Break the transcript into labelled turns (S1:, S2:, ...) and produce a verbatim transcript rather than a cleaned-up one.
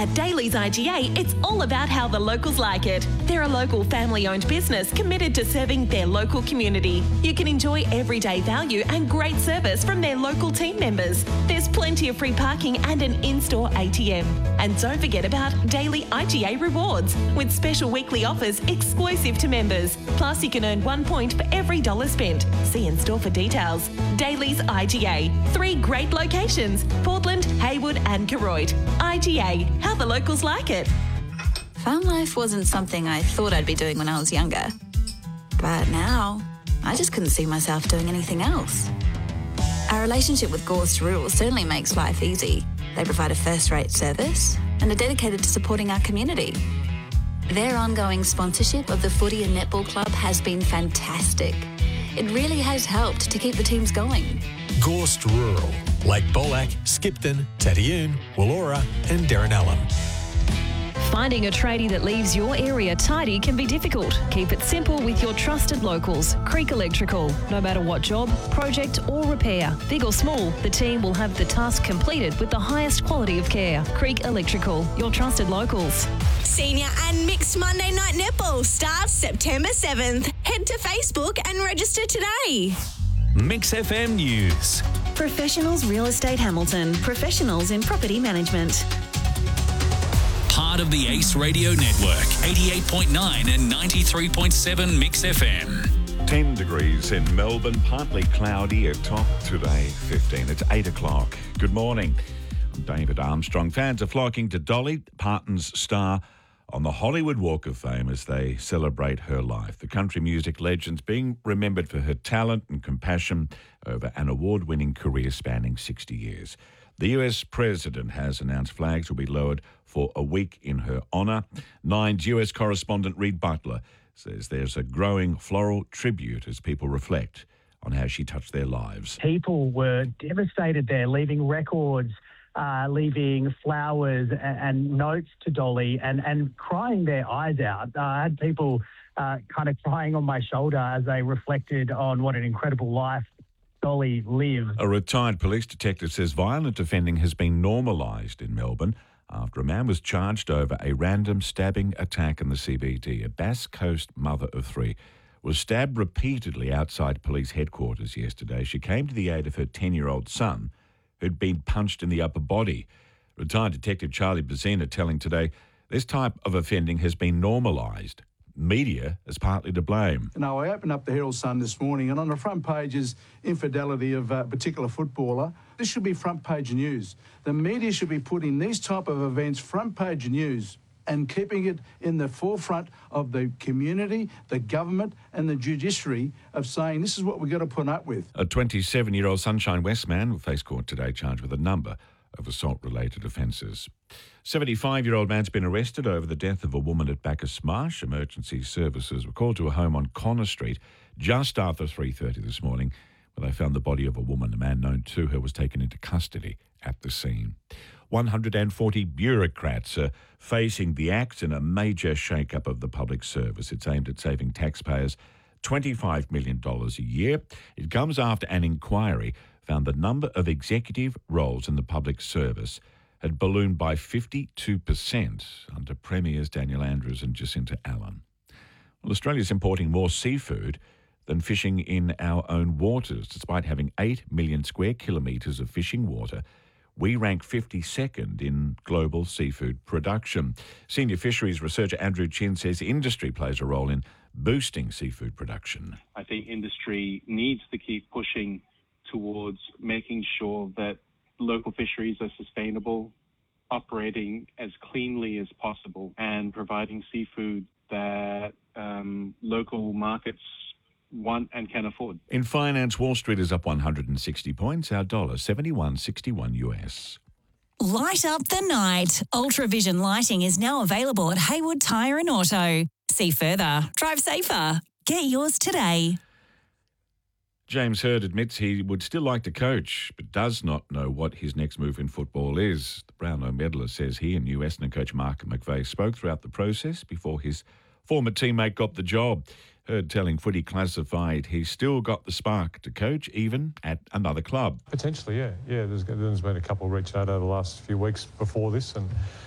S1: At Daly's I G A, it's all about how the locals like it. They're a local family-owned business committed to serving their local community. You can enjoy everyday value and great service from their local team members. There's plenty of free parking and an in-store A T M. And don't forget about Daily I G A Rewards, with special weekly offers exclusive to members. Plus, you can earn one point for every dollar spent. See in store for details. Daly's I G A. Three great locations: Portland, Haywood and Koroit. I G A. How the locals like it.
S2: Farm life wasn't something I thought I'd be doing when I was younger. But now, I just couldn't see myself doing anything else. Our relationship with Gorst Rural certainly makes life easy. They provide a first-rate service and are dedicated to supporting our community. Their ongoing sponsorship of the footy and netball club has been fantastic. It really has helped to keep the teams going.
S3: Gorst Rural, Lake Bolac, Skipton, Tadioon, Wollora and Derrinallum.
S4: Finding a tradie that leaves your area tidy can be difficult. Keep it simple with your trusted locals, Creek Electrical. No matter what job, project or repair, big or small, the team will have the task completed with the highest quality of care. Creek Electrical, your trusted locals.
S5: Senior and Mixed Monday Night Netball starts September seventh. Head to Facebook and register today.
S3: Mix F M News.
S1: Professionals Real Estate Hamilton. Professionals in property management.
S3: Part of the Ace Radio Network, eighty-eight point nine and ninety-three point seven Mix F M.
S6: ten degrees in Melbourne, partly cloudy at top today, fifteen. It's eight o'clock. Good morning. I'm David Armstrong. Fans are flocking to Dolly Parton's star on the Hollywood Walk of Fame as they celebrate her life. The country music legend's being remembered for her talent and compassion over an award-winning career spanning sixty years. The U S president has announced flags will be lowered for a week in her honour. Nine's U S correspondent Reed Butler says there's a growing floral tribute as people reflect on how she touched their lives.
S7: People were devastated there, leaving records, uh, leaving flowers and, and notes to Dolly and, and crying their eyes out. Uh, I had people uh, kind of crying on my shoulder as they reflected on what an incredible life Dolly lived.
S6: A retired police detective says violent offending has been normalised in Melbourne after a man was charged over a random stabbing attack in the C B D. A Bass Coast mother of three was stabbed repeatedly outside police headquarters yesterday. She came to the aid of her ten-year-old son, who'd been punched in the upper body. Retired Detective Charlie Bazina telling Today this type of offending has been normalised. Media is partly to blame.
S8: Now, I opened up the Herald Sun this morning, and on the front page is infidelity of a particular footballer. This should be front page news. The media should be putting these type of events front page news and keeping it in the forefront of the community, the government and the judiciary of saying this is what we've got to put up with.
S6: A twenty-seven-year-old Sunshine West man will face court today charged with a number of assault-related offences. seventy-five-year-old man's been arrested over the death of a woman at Bacchus Marsh. Emergency services were called to a home on Connor Street just after three thirty this morning, where they found the body of a woman. A man known to her was taken into custody at the scene. one hundred forty bureaucrats are facing the axe in a major shake-up of the public service. It's aimed at saving taxpayers twenty-five million dollars a year. It comes after an inquiry found the number of executive roles in the public service had ballooned by fifty-two percent under Premiers Daniel Andrews and Jacinta Allen. Well, Australia's importing more seafood than fishing in our own waters. Despite having eight million square kilometres of fishing water, we rank fifty-second in global seafood production. Senior fisheries researcher Andrew Chin says industry plays a role in boosting seafood production.
S9: I think industry needs to keep pushing towards making sure that local fisheries are sustainable, operating as cleanly as possible, and providing seafood that um, local markets want and can afford.
S6: In finance, Wall Street is up one hundred sixty points. Our dollar seventy-one sixty-one U S.
S5: Light up the night. Ultravision lighting is now available at Haywood Tyre and Auto. See further. Drive safer. Get yours today.
S6: James Hird admits he would still like to coach, but does not know what his next move in football is. The Brownlow medalist says he and new Essendon coach Mark McVeigh spoke throughout the process before his former teammate got the job. Hird telling Footy Classified he's still got the spark to coach, even at another club.
S10: Potentially, yeah. Yeah, there's, there's been a couple reached out over the last few weeks before this, and